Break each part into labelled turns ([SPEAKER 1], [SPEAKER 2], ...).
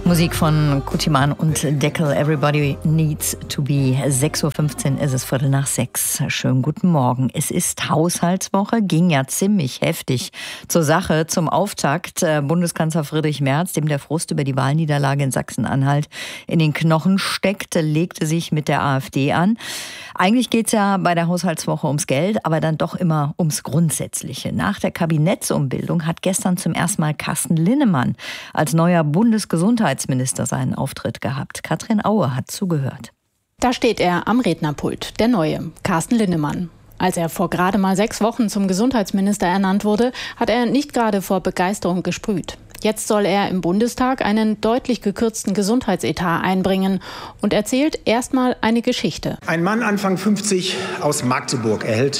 [SPEAKER 1] Musik von Kutiman und Deckel, Everybody Needs to Be. 6.15 Uhr ist es, 5:45. Schönen guten Morgen. Es ist Haushaltswoche, ging ja ziemlich heftig zur Sache. Zum Auftakt Bundeskanzler Friedrich Merz, dem der Frust über die Wahlniederlage in Sachsen-Anhalt in den Knochen steckte, legte sich mit der AfD an. Eigentlich geht es ja bei der Haushaltswoche ums Geld, aber dann doch immer ums Grundsätzliche. Nach der Kabinettsumbildung hat gestern zum ersten Mal Carsten Linnemann als neuer Bundesgesundheitsminister seinen Auftritt gehabt. Katrin Aue hat zugehört.
[SPEAKER 2] Da steht er am Rednerpult, der neue, Carsten Linnemann. Als er vor gerade mal 6 Wochen zum Gesundheitsminister ernannt wurde, hat er nicht gerade vor Begeisterung gesprüht. Jetzt soll er im Bundestag einen deutlich gekürzten Gesundheitsetat einbringen und erzählt erstmal eine Geschichte.
[SPEAKER 3] Ein Mann Anfang 50 aus Magdeburg erhält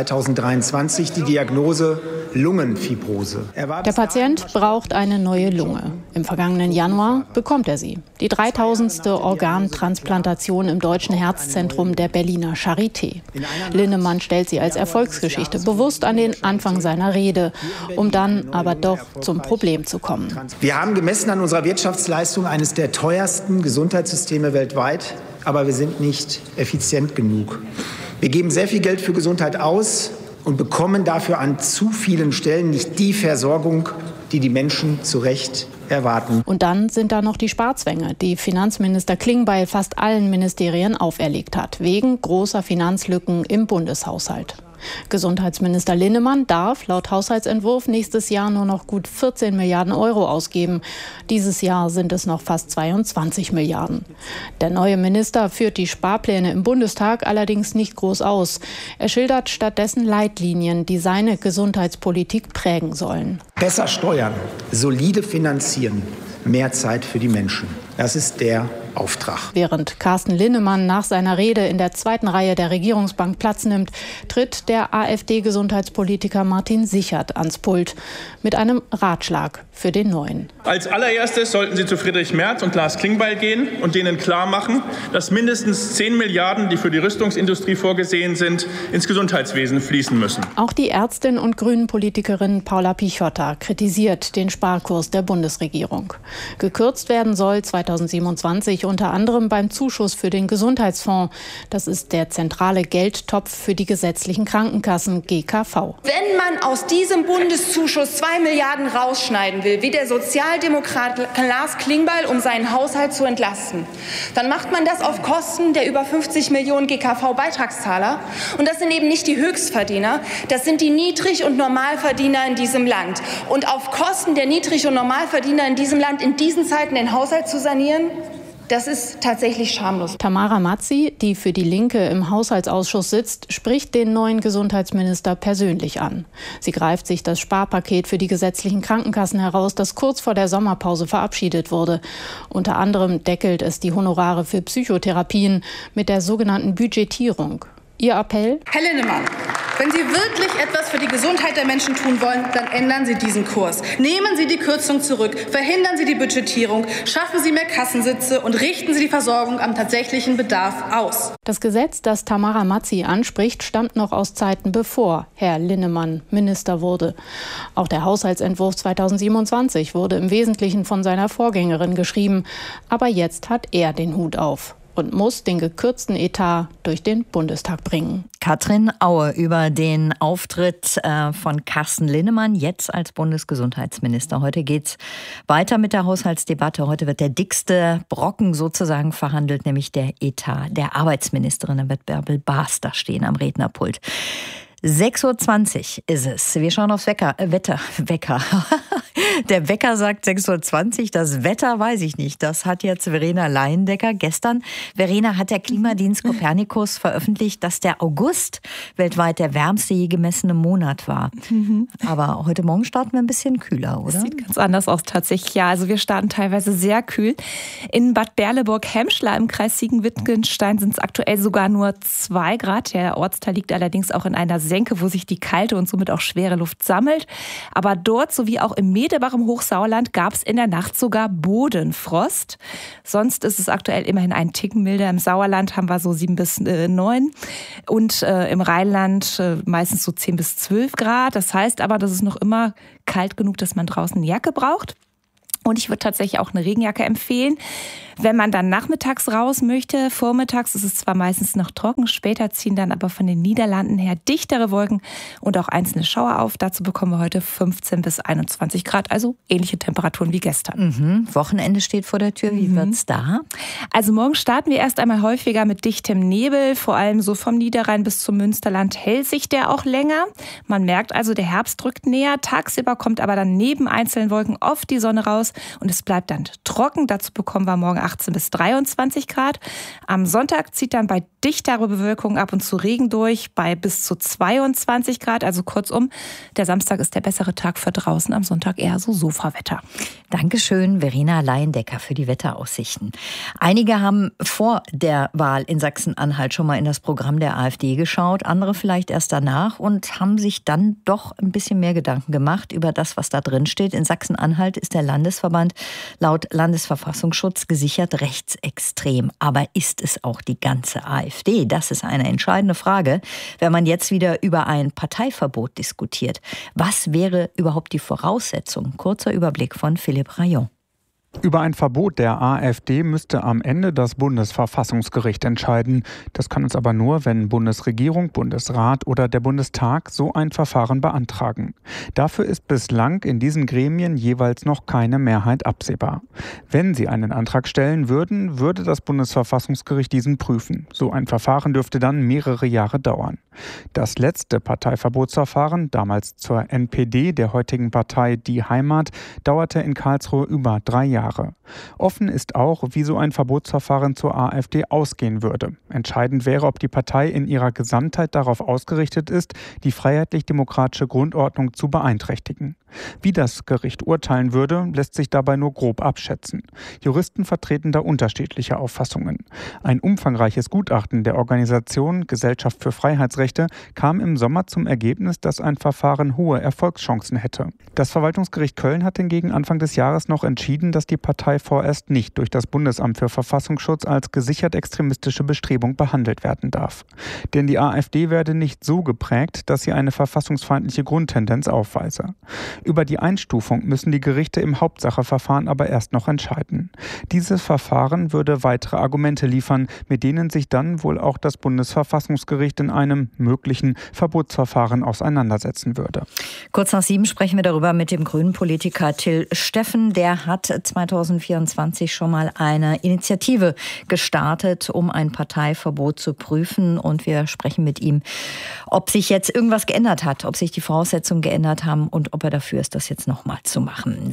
[SPEAKER 3] 2023 die Diagnose Lungenfibrose.
[SPEAKER 2] Der Patient braucht eine neue Lunge. Im vergangenen Januar bekommt er sie. Die 3000. Organtransplantation im Deutschen Herzzentrum der Berliner Charité. Linnemann stellt sie als Erfolgsgeschichte bewusst an den Anfang seiner Rede, um dann aber doch zum Problem zu kommen.
[SPEAKER 3] Wir haben gemessen an unserer Wirtschaftsleistung eines der teuersten Gesundheitssysteme weltweit, aber wir sind nicht effizient genug. Wir geben sehr viel Geld für Gesundheit aus und bekommen dafür an zu vielen Stellen nicht die Versorgung, die die Menschen zu Recht erwarten.
[SPEAKER 2] Und dann sind da noch die Sparzwänge, die Finanzminister Klingbeil fast allen Ministerien auferlegt hat, wegen großer Finanzlücken im Bundeshaushalt. Gesundheitsminister Linnemann darf laut Haushaltsentwurf nächstes Jahr nur noch gut 14 Milliarden Euro ausgeben. Dieses Jahr sind es noch fast 22 Milliarden. Der neue Minister führt die Sparpläne im Bundestag allerdings nicht groß aus. Er schildert stattdessen Leitlinien, die seine Gesundheitspolitik prägen sollen.
[SPEAKER 3] Besser steuern, solide finanzieren, mehr Zeit für die Menschen. Das ist der Auftrag.
[SPEAKER 2] Während Carsten Linnemann nach seiner Rede in der zweiten Reihe der Regierungsbank Platz nimmt, tritt der AfD-Gesundheitspolitiker Martin Sichert ans Pult mit einem Ratschlag für den Neuen.
[SPEAKER 4] Als allererstes sollten Sie zu Friedrich Merz und Lars Klingbeil gehen und denen klar machen, dass mindestens 10 Milliarden, die für die Rüstungsindustrie vorgesehen sind, ins Gesundheitswesen fließen müssen.
[SPEAKER 2] Auch die Ärztin und Grünen-Politikerin Paula Pichotta kritisiert den Sparkurs der Bundesregierung. Gekürzt werden soll 2027 unter anderem beim Zuschuss für den Gesundheitsfonds. Das ist der zentrale Geldtopf für die gesetzlichen Krankenkassen GKV.
[SPEAKER 5] Wenn man aus diesem Bundeszuschuss 2 Milliarden rausschneiden will, wie der Sozialdemokrat Lars Klingbeil, um seinen Haushalt zu entlasten, dann macht man das auf Kosten der über 50 Millionen GKV-Beitragszahler. Und das sind eben nicht die Höchstverdiener, das sind die Niedrig- und Normalverdiener in diesem Land. Und auf Kosten der Niedrig- und Normalverdiener in diesem Land in diesen Zeiten den Haushalt zu sanieren, das ist tatsächlich schamlos.
[SPEAKER 2] Tamara Mazzi, die für die Linke im Haushaltsausschuss sitzt, spricht den neuen Gesundheitsminister persönlich an. Sie greift sich das Sparpaket für die gesetzlichen Krankenkassen heraus, das kurz vor der Sommerpause verabschiedet wurde. Unter anderem deckelt es die Honorare für Psychotherapien mit der sogenannten Budgetierung. Ihr Appell?
[SPEAKER 6] Herr Linnemann, wenn Sie wirklich etwas für die Gesundheit der Menschen tun wollen, dann ändern Sie diesen Kurs. Nehmen Sie die Kürzung zurück, verhindern Sie die Budgetierung, schaffen Sie mehr Kassensitze und richten Sie die Versorgung am tatsächlichen Bedarf aus.
[SPEAKER 2] Das Gesetz, das Tamara Mazzi anspricht, stammt noch aus Zeiten bevor Herr Linnemann Minister wurde. Auch der Haushaltsentwurf 2027 wurde im Wesentlichen von seiner Vorgängerin geschrieben. Aber jetzt hat er den Hut auf und muss den gekürzten Etat durch den Bundestag bringen.
[SPEAKER 1] Katrin Aue über den Auftritt von Carsten Linnemann jetzt als Bundesgesundheitsminister. Heute geht's weiter mit der Haushaltsdebatte. Heute wird der dickste Brocken sozusagen verhandelt, nämlich der Etat der Arbeitsministerin. Da wird Bärbel Baas da stehen am Rednerpult. 6.20 Uhr ist es. Wir schauen aufs Wecker. Der Wecker sagt 6.20 Uhr. Das Wetter weiß ich nicht. Das hat jetzt Verena Leindecker gestern. Verena, hat der Klimadienst Copernicus veröffentlicht, dass der August weltweit der wärmste je gemessene Monat war. Aber heute Morgen starten wir ein bisschen kühler, oder?
[SPEAKER 7] Das sieht ganz anders aus tatsächlich. Ja, also wir starten teilweise sehr kühl. In Bad Berleburg-Hemschler im Kreis Siegen-Wittgenstein sind es aktuell sogar nur 2 Grad. Der Ortsteil liegt allerdings auch in einer Senke, wo sich die kalte und somit auch schwere Luft sammelt. Aber dort sowie auch im Medebach im Hochsauerland gab es in der Nacht sogar Bodenfrost. Sonst ist es aktuell immerhin einen Ticken milder. Im Sauerland haben wir so 7 bis 9 und im Rheinland meistens so 10 bis 12 Grad. Das heißt aber, das ist noch immer kalt genug, dass man draußen eine Jacke braucht. Und ich würde tatsächlich auch eine Regenjacke empfehlen. Wenn man dann nachmittags raus möchte, vormittags ist es zwar meistens noch trocken, später ziehen dann aber von den Niederlanden her dichtere Wolken und auch einzelne Schauer auf. Dazu bekommen wir heute 15 bis 21 Grad, also ähnliche Temperaturen wie gestern.
[SPEAKER 1] Wochenende steht vor der Tür. Wie wird's da?
[SPEAKER 7] Also morgen starten wir erst einmal häufiger mit dichtem Nebel, vor allem so vom Niederrhein bis zum Münsterland hält sich der auch länger. Man merkt also, der Herbst rückt näher. Tagsüber kommt aber dann neben einzelnen Wolken oft die Sonne raus und es bleibt dann trocken. Dazu bekommen wir morgen 18 bis 23 Grad. Am Sonntag zieht dann bei dichterer Bewölkung ab und zu Regen durch, bei bis zu 22 Grad. Also kurzum, der Samstag ist der bessere Tag für draußen, am Sonntag eher so Sofawetter.
[SPEAKER 1] Dankeschön, Verena Laiendecker, für die Wetteraussichten. Einige haben vor der Wahl in Sachsen-Anhalt schon mal in das Programm der AfD geschaut, andere vielleicht erst danach und haben sich dann doch ein bisschen mehr Gedanken gemacht über das, was da drin steht. In Sachsen-Anhalt ist der Landesverband laut Landesverfassungsschutz gesichert rechtsextrem. Aber ist es auch die ganze AfD? Das ist eine entscheidende Frage, wenn man jetzt wieder über ein Parteiverbot diskutiert. Was wäre überhaupt die Voraussetzung? Kurzer Überblick von Philipp Rayon.
[SPEAKER 8] Über ein Verbot der AfD müsste am Ende das Bundesverfassungsgericht entscheiden. Das kann es aber nur, wenn Bundesregierung, Bundesrat oder der Bundestag so ein Verfahren beantragen. Dafür ist bislang in diesen Gremien jeweils noch keine Mehrheit absehbar. Wenn sie einen Antrag stellen würden, würde das Bundesverfassungsgericht diesen prüfen. So ein Verfahren dürfte dann mehrere Jahre dauern. Das letzte Parteiverbotsverfahren, damals zur NPD, der heutigen Partei Die Heimat, dauerte in Karlsruhe über 3 Jahre. Offen ist auch, wie so ein Verbotsverfahren zur AfD ausgehen würde. Entscheidend wäre, ob die Partei in ihrer Gesamtheit darauf ausgerichtet ist, die freiheitlich-demokratische Grundordnung zu beeinträchtigen. Wie das Gericht urteilen würde, lässt sich dabei nur grob abschätzen. Juristen vertreten da unterschiedliche Auffassungen. Ein umfangreiches Gutachten der Organisation Gesellschaft für Freiheitsrechte kam im Sommer zum Ergebnis, dass ein Verfahren hohe Erfolgschancen hätte. Das Verwaltungsgericht Köln hat hingegen Anfang des Jahres noch entschieden, dass die Partei vorerst nicht durch das Bundesamt für Verfassungsschutz als gesichert extremistische Bestrebung behandelt werden darf. Denn die AfD werde nicht so geprägt, dass sie eine verfassungsfeindliche Grundtendenz aufweise. Über die Einstufung müssen die Gerichte im Hauptsacheverfahren aber erst noch entscheiden. Dieses Verfahren würde weitere Argumente liefern, mit denen sich dann wohl auch das Bundesverfassungsgericht in einem möglichen Verbotsverfahren auseinandersetzen würde.
[SPEAKER 1] Kurz nach 7 sprechen wir darüber mit dem grünen Politiker Till Steffen. Der hat 2024 schon mal eine Initiative gestartet, um ein Parteiverbot zu prüfen. Und wir sprechen mit ihm, ob sich jetzt irgendwas geändert hat, ob sich die Voraussetzungen geändert haben und ob er dafür ist, das jetzt nochmal zu machen.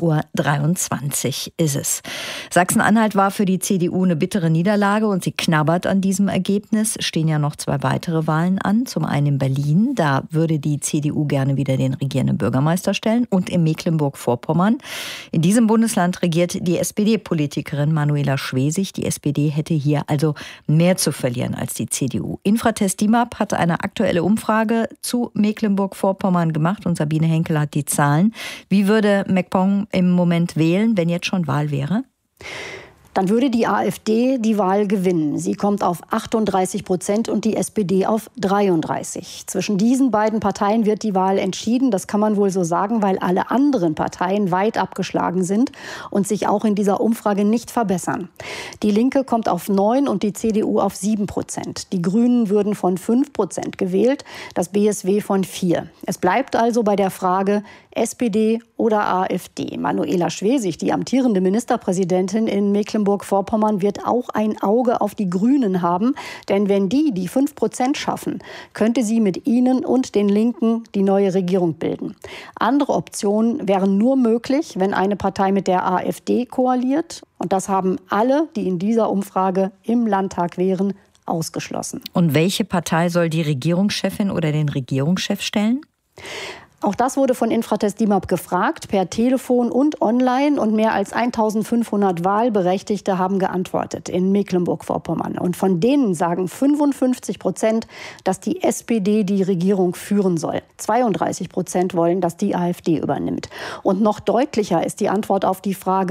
[SPEAKER 1] 6:23 Uhr ist es. Sachsen-Anhalt war für die CDU eine bittere Niederlage und sie knabbert an diesem Ergebnis. Stehen ja noch 2 weitere Wahlen an. Zum einen in Berlin, da würde die CDU gerne wieder den regierenden Bürgermeister stellen, und in Mecklenburg-Vorpommern. In diesem Bundesland regiert die SPD-Politikerin Manuela Schwesig. Die SPD hätte hier also mehr zu verlieren als die CDU. Infratest DIMAP hat eine aktuelle Umfrage zu Mecklenburg-Vorpommern gemacht und Sabine Henkel hat die Zahlen. Wie würde MacPong im Moment wählen, wenn jetzt schon Wahl wäre?
[SPEAKER 9] Dann würde die AfD die Wahl gewinnen. Sie kommt auf 38% und die SPD auf 33%. Zwischen diesen beiden Parteien wird die Wahl entschieden. Das kann man wohl so sagen, weil alle anderen Parteien weit abgeschlagen sind und sich auch in dieser Umfrage nicht verbessern. Die Linke kommt auf 9% und die CDU auf 7%. Die Grünen würden von 5% gewählt, das BSW von 4%. Es bleibt also bei der Frage SPD oder AfD. Manuela Schwesig, die amtierende Ministerpräsidentin in Mecklenburg-Vorpommern, wird auch ein Auge auf die Grünen haben. Denn wenn die 5% schaffen, könnte sie mit ihnen und den Linken die neue Regierung bilden. Andere Optionen wären nur möglich, wenn eine Partei mit der AfD koaliert. Und das haben alle, die in dieser Umfrage im Landtag wären, ausgeschlossen.
[SPEAKER 1] Und welche Partei soll die Regierungschefin oder den Regierungschef stellen?
[SPEAKER 9] Auch das wurde von Infratest DIMAP gefragt, per Telefon und online. Und mehr als 1500 Wahlberechtigte haben geantwortet in Mecklenburg-Vorpommern. Und von denen sagen 55%, dass die SPD die Regierung führen soll. 32% wollen, dass die AfD übernimmt. Und noch deutlicher ist die Antwort auf die Frage,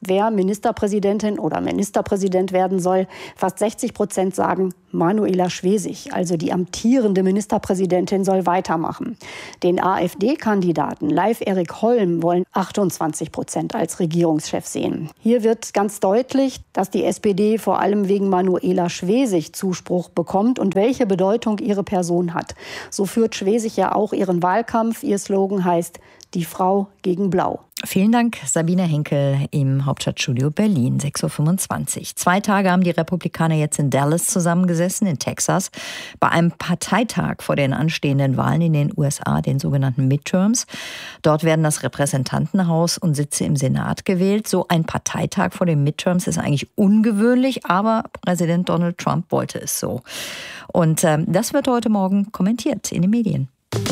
[SPEAKER 9] wer Ministerpräsidentin oder Ministerpräsident werden soll. Fast 60% sagen, Manuela Schwesig, also die amtierende Ministerpräsidentin, soll weitermachen. Den AfD-Kandidaten Leif-Erik Holm wollen 28% als Regierungschef sehen. Hier wird ganz deutlich, dass die SPD vor allem wegen Manuela Schwesig Zuspruch bekommt und welche Bedeutung ihre Person hat. So führt Schwesig ja auch ihren Wahlkampf. Ihr Slogan heißt Die Frau gegen Blau.
[SPEAKER 1] Vielen Dank, Sabine Henkel im Hauptstadtstudio Berlin, 6.25 Uhr. 2 Tage haben die Republikaner jetzt in Dallas zusammengesessen, in Texas, bei einem Parteitag vor den anstehenden Wahlen in den USA, den sogenannten Midterms. Dort werden das Repräsentantenhaus und Sitze im Senat gewählt. So ein Parteitag vor den Midterms ist eigentlich ungewöhnlich, aber Präsident Donald Trump wollte es so. Und das wird heute Morgen kommentiert in den Medien.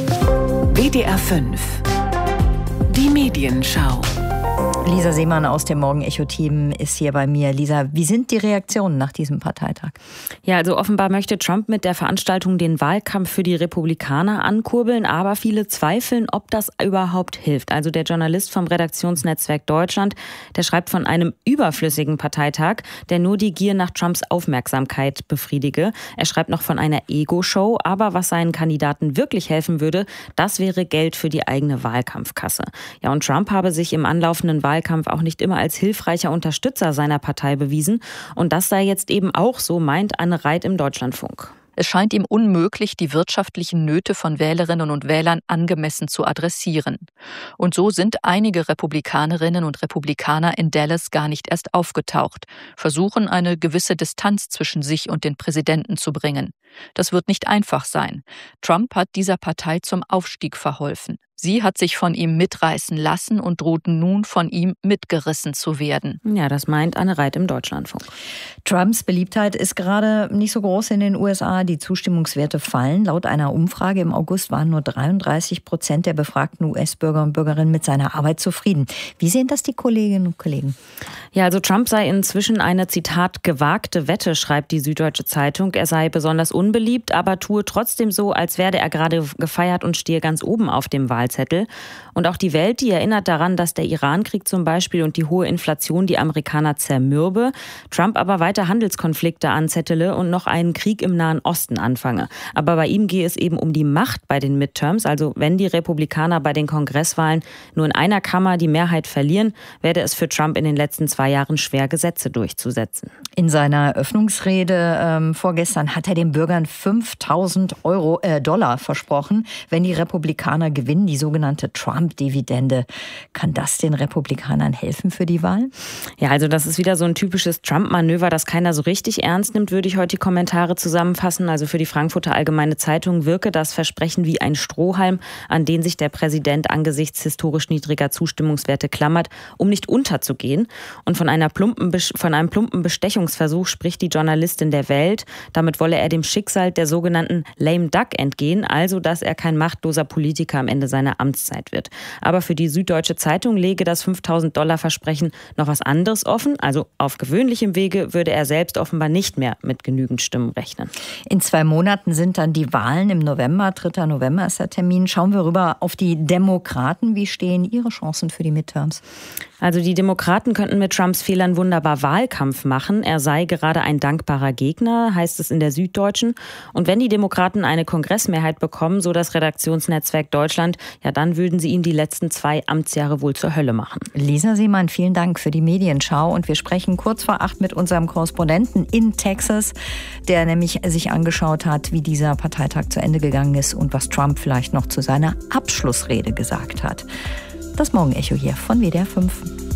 [SPEAKER 10] WDR 5. Die Medienschau.
[SPEAKER 1] Lisa Seemann aus dem Morgen-Echo-Team ist hier bei mir. Lisa, wie sind die Reaktionen nach diesem Parteitag?
[SPEAKER 11] Ja, also offenbar möchte Trump mit der Veranstaltung den Wahlkampf für die Republikaner ankurbeln, aber viele zweifeln, ob das überhaupt hilft. Also der Journalist vom Redaktionsnetzwerk Deutschland, der schreibt von einem überflüssigen Parteitag, der nur die Gier nach Trumps Aufmerksamkeit befriedige. Er schreibt noch von einer Ego-Show, aber was seinen Kandidaten wirklich helfen würde, das wäre Geld für die eigene Wahlkampfkasse. Ja, und Trump habe sich im anlaufenden Wahlkampf auch nicht immer als hilfreicher Unterstützer seiner Partei bewiesen. Und das sei jetzt eben auch so, meint Anne Reit im Deutschlandfunk.
[SPEAKER 12] Es scheint ihm unmöglich, die wirtschaftlichen Nöte von Wählerinnen und Wählern angemessen zu adressieren. Und so sind einige Republikanerinnen und Republikaner in Dallas gar nicht erst aufgetaucht, versuchen eine gewisse Distanz zwischen sich und den Präsidenten zu bringen. Das wird nicht einfach sein. Trump hat dieser Partei zum Aufstieg verholfen. Sie hat sich von ihm mitreißen lassen und droht nun von ihm mitgerissen zu werden.
[SPEAKER 11] Ja, das meint Anne Reit im Deutschlandfunk.
[SPEAKER 1] Trumps Beliebtheit ist gerade nicht so groß in den USA. Die Zustimmungswerte fallen. Laut einer Umfrage im August waren nur 33% der befragten US-Bürger und Bürgerinnen mit seiner Arbeit zufrieden. Wie sehen das die Kolleginnen und Kollegen?
[SPEAKER 11] Ja, also Trump sei inzwischen eine, Zitat, gewagte Wette, schreibt die Süddeutsche Zeitung. Er sei besonders unbeliebt, aber tue trotzdem so, als werde er gerade gefeiert und stehe ganz oben auf dem Wahlzettel. Und auch die Welt, die erinnert daran, dass der Irankrieg zum Beispiel und die hohe Inflation die Amerikaner zermürbe. Trump aber weiter Handelskonflikte anzettele und noch einen Krieg im Nahen Osten anfange. Aber bei ihm gehe es eben um die Macht bei den Midterms. Also wenn die Republikaner bei den Kongresswahlen nur in einer Kammer die Mehrheit verlieren, werde es für Trump in den letzten 2 Jahren schwer, Gesetze durchzusetzen.
[SPEAKER 1] In seiner Eröffnungsrede vorgestern hat er den Bürgern $5.000 versprochen, wenn die Republikaner gewinnen, die sogenannte Trump-Dividende. Kann das den Republikanern helfen für die Wahl?
[SPEAKER 11] Ja, also das ist wieder so ein typisches Trump-Manöver, das keiner so richtig ernst nimmt, würde ich heute die Kommentare zusammenfassen. Also für die Frankfurter Allgemeine Zeitung wirke das Versprechen wie ein Strohhalm, an den sich der Präsident angesichts historisch niedriger Zustimmungswerte klammert, um nicht unterzugehen. Und von einem plumpen Bestechungsversuch spricht die Journalistin der Welt. Damit wolle er dem Schicksal der sogenannten Lame Duck entgehen, also dass er kein machtloser Politiker am Ende seiner Amtszeit wird. Aber für die Süddeutsche Zeitung lege das $5.000-Versprechen noch was anderes offen. Also auf gewöhnlichem Wege würde er selbst offenbar nicht mehr mit genügend Stimmen rechnen.
[SPEAKER 1] In 2 Monaten sind dann die Wahlen im November. 3. November ist der Termin. Schauen wir rüber auf die Demokraten. Wie stehen ihre Chancen für die Midterms?
[SPEAKER 11] Also die Demokraten könnten mit Trumps Fehlern wunderbar Wahlkampf machen. Er sei gerade ein dankbarer Gegner, heißt es in der Süddeutschen. Und wenn die Demokraten eine Kongressmehrheit bekommen, so das Redaktionsnetzwerk Deutschland, ja, dann würden sie ihm die letzten 2 Amtsjahre wohl zur Hölle machen.
[SPEAKER 1] Lisa Seemann, vielen Dank für die Medienschau. Und wir sprechen kurz vor 8 mit unserem Korrespondenten in Texas, der nämlich sich angeschaut hat, wie dieser Parteitag zu Ende gegangen ist und was Trump vielleicht noch zu seiner Abschlussrede gesagt hat. Das Morgen-Echo hier von WDR 5.